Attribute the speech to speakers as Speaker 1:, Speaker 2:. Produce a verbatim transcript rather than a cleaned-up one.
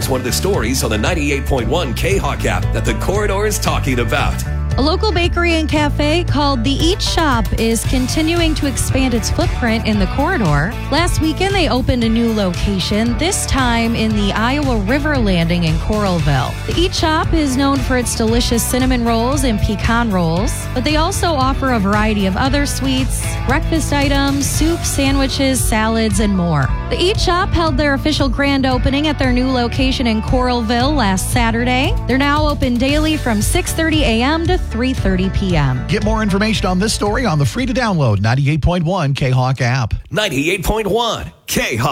Speaker 1: Here's one of the stories on the ninety-eight point one K-Hawk app that the Corridor is talking about.
Speaker 2: A local bakery and cafe called The Eat Shop is continuing to expand its footprint in the Corridor. Last weekend, they opened a new location, this time in the Iowa River Landing in Coralville. The Eat Shop is known for its delicious cinnamon rolls and pecan rolls, but they also offer a variety of other sweets, breakfast items, soup, sandwiches, salads, and more. The Eat Shop held their official grand opening at their new location in Coralville last Saturday. They're now open daily from six thirty a.m. to three thirty p.m.
Speaker 3: Get more information on this story on the free-to-download ninety-eight point one K-Hawk app.
Speaker 1: ninety-eight point one K-Hawk.